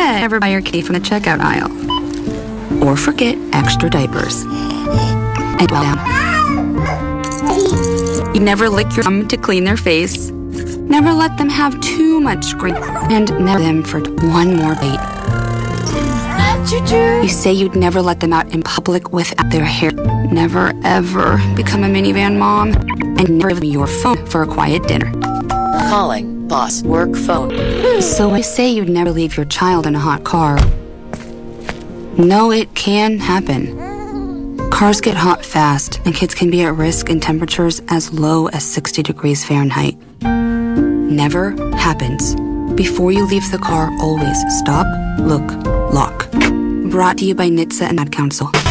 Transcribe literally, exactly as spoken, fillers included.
Never buy your kitty from the checkout aisle. Or forget extra diapers. And down. You never lick your thumb to clean their face. Never let them have too much screen. And never them for one more bait. You say you'd never let them out in public without their hair. Never, ever become a minivan mom. And never leave your phone for a quiet dinner. Calling boss work phone. So I say you'd never leave your child in a hot car. No, it can happen. Cars get hot fast, and kids can be at risk in temperatures as low as sixty degrees Fahrenheit. Never happens. Before you leave the car, always stop, look, lock. Brought to you by N H T S A and Ad Council.